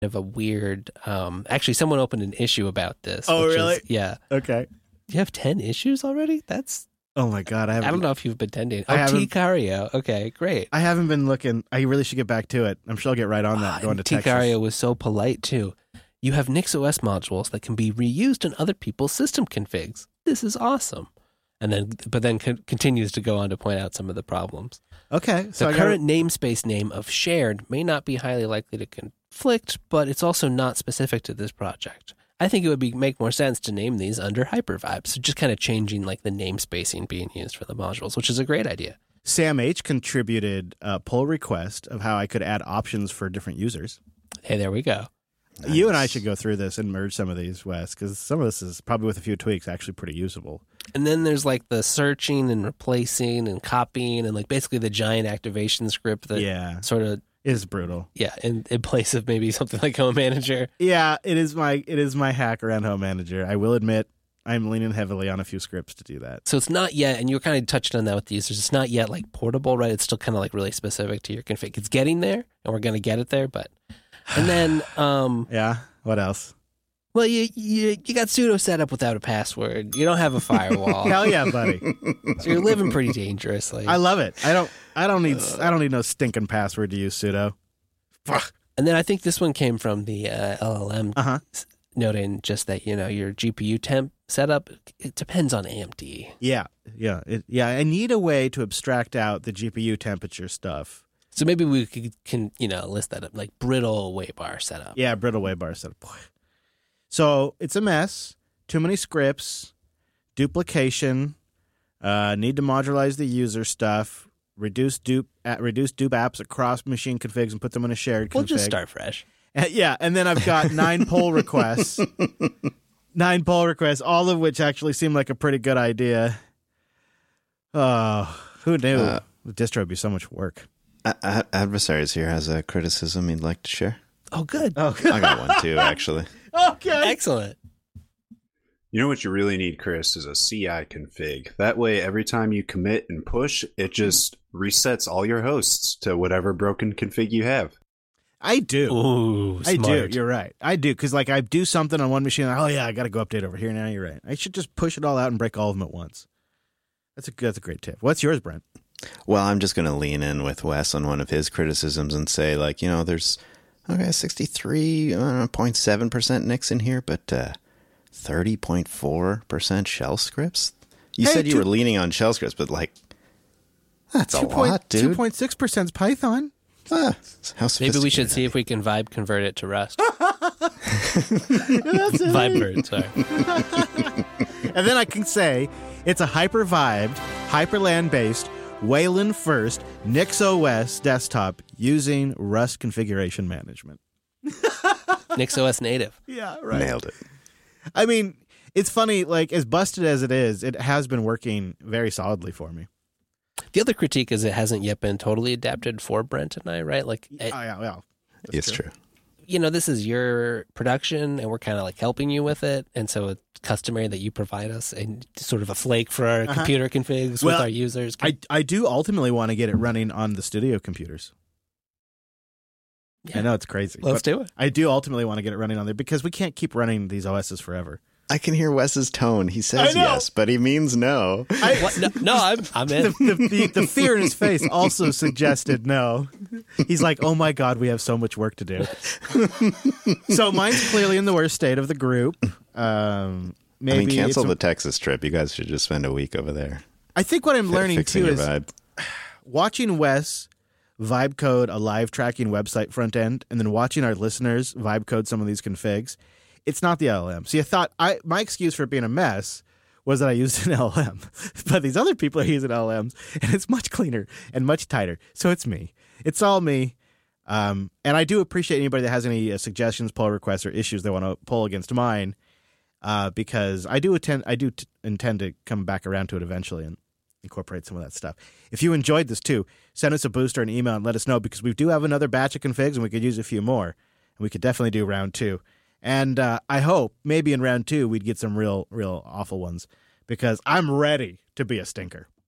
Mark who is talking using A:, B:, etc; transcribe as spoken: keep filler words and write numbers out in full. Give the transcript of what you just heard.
A: of a weird. Um, actually, someone opened an issue about this.
B: Oh,
A: which
B: really?
A: Is, yeah.
B: Okay.
A: You have ten issues already? That's.
B: Oh my God! I,
A: I
B: haven't,
A: don't know if you've been tending.
B: I
A: Oh,
B: haven't-
A: T. Cario. Okay, great.
B: I haven't been looking. I really should get back to it. I'm sure I'll get right on that.
A: Ah,
B: going to
A: and T.
B: Texas.
A: Cario was so polite too. You have NixOS modules that can be reused in other people's system configs. This is awesome. And then, but then con- continues to go on to point out some of the problems.
B: Okay, so
A: The
B: I
A: current namespace name of shared may not be highly likely to conflict, but it's also not specific to this project. I think it would be make more sense to name these under Hypervibe. So just kind of changing like the namespacing being used for the modules, which is a great idea.
B: Sam H contributed a pull request of how I could add options for different users.
A: Hey, there we go.
C: Nice.
B: You and I should go through this and merge some of these, Wes, because some of this is probably with a few tweaks actually pretty usable.
A: And then there's like the searching and replacing and copying and like basically the giant activation script that
B: Yeah,
A: sort of,
B: it is brutal.
A: yeah, in, in place of maybe something like Home Manager.
B: Yeah, it is my it is my hack around Home Manager. I will admit I'm leaning heavily on a few scripts to do that.
A: So it's not yet, and you were kind of touching on that with the users, it's not yet like portable, right? It's still kind of like really specific to your config. It's getting there, and we're going to get it there, but... And then, um,
B: Yeah, what else?
A: well, you, you you got sudo set up without a password. You don't have a firewall.
B: Hell yeah, buddy.
A: So you're living pretty dangerously.
B: I love it. I don't I don't need I don't need no stinking password to use sudo.
A: And then I think this one came from the uh, L L M,
B: Uh-huh.
A: noting just that, you know, your G P U temp setup, it depends on A M D.
B: Yeah, yeah, it, yeah. I need a way to abstract out the G P U temperature stuff.
A: So maybe we could, can, you know, list that up, like brittle waybar setup.
B: Yeah, brittle waybar setup. Boy. So it's a mess. Too many scripts, duplication. Uh, need to modularize the user stuff. Reduce dupe, uh, reduce dupe apps across machine configs and put them in a shared
A: We'll
B: config.
A: just start fresh.
B: Uh, yeah, and then I've got nine pull requests. Nine pull requests, all of which actually seem like a pretty good idea. Oh, who knew?
C: Uh,
B: the distro would be so much work.
C: A- a- Adversaries here has a criticism he'd like to share.
A: Oh, good.
B: Oh,
C: I got one too, actually.
B: okay.
A: Excellent.
D: You know what you really need, Chris, is a C I config. That way, every time you commit and push, it just resets all your hosts to whatever broken config you have.
B: I do.
A: Ooh,
B: I
A: smart.
B: do. You're right. I do because like I do something on one machine. Oh yeah, I got to go update over here now. You're right. I should just push it all out and break all of them at once. That's a that's a great tip. What's yours, Brent?
C: Well, I'm just going to lean in with Wes on one of his criticisms and say, like, you know, there's, okay, sixty-three point seven percent Nix in here, but uh, thirty point four percent shell scripts? You
B: Hey,
C: said you
B: two-
C: were leaning on shell scripts, but, like, that's a lot,
B: Two
C: dude.
B: point six percent is Python.
C: Ah, how
A: Maybe we should
C: sophisticated.
A: see if we can vibe convert it to Rust. Vibe, sorry.
B: And then I can say it's a hyper-vibed, hyperland-based, Wayland first NixOS desktop using Rust configuration management.
A: NixOS native.
B: Yeah, right.
C: Nailed it.
B: I mean, it's funny, like, as busted as it is, it has been working very solidly for me.
A: The other critique is it hasn't yet been totally adapted for Brent and I, right? Like,
B: Oh,
A: it-
B: yeah, yeah. That's
C: It's true.
A: you know, this is your production and we're kind of like helping you with it. And so it's customary that you provide us a sort of a flake for our
B: Uh-huh.
A: computer configs
B: Well,
A: with our users.
B: I, I do ultimately want to get it running on the studio computers.
A: Yeah.
B: I know it's crazy.
A: Let's
B: but
A: do it.
B: I do ultimately want to get it running on there because we can't keep running these O Ss forever.
C: I can hear Wes's tone. He says
B: I know.
C: yes, but he means no.
B: I,
A: What? No, no, I'm, I'm
B: the,
A: in.
B: the, the, the fear in his face also suggested no. He's like, oh my God, we have so much work to do. So mine's clearly in the worst state of the group. Um, maybe
C: I mean, cancel
B: it's-
C: the Texas trip. You guys should just spend a week over there.
B: I think what I'm
C: Fi-
B: learning
C: fixing
B: too
C: your
B: is
C: vibe.
B: watching Wes vibe code a live tracking website front end and then watching our listeners vibe code some of these configs. It's not the L L M. See, I thought I my excuse for it being a mess was that I used an L L M. But these other people are using L L Ms, and it's much cleaner and much tighter. So it's me. It's all me. Um, and I do appreciate anybody that has any uh, suggestions, pull requests, or issues they want to pull against mine, uh, because I do attend, I do t- intend to come back around to it eventually and incorporate some of that stuff. If you enjoyed this too, send us a boost or an email and let us know, because we do have another batch of configs and we could use a few more. And we could definitely do round two. And uh, I hope maybe in round two we'd get some real, real awful ones, because I'm ready to be a stinker.